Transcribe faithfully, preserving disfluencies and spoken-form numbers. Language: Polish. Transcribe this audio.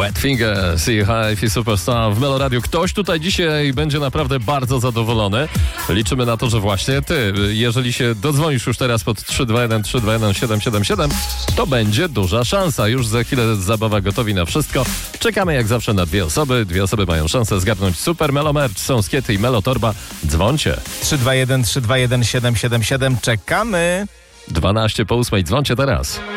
Wet Fingers i Hi-Fi Superstar w Meloradiu. Ktoś tutaj dzisiaj będzie naprawdę bardzo zadowolony. Liczymy na to, że właśnie ty. Jeżeli się dodzwonisz już teraz pod trzy dwa jeden trzy dwa jeden siedem siedem siedem, to będzie duża szansa. Już za chwilę zabawa gotowi na wszystko. Czekamy jak zawsze na dwie osoby. Dwie osoby mają szansę zgarnąć super Melo Merch. Są skiety i Melo Torba. Dzwońcie. trzy dwa jeden trzy dwa jeden siedem siedem siedem. Czekamy. dwanaście po ósmej. Dzwońcie teraz.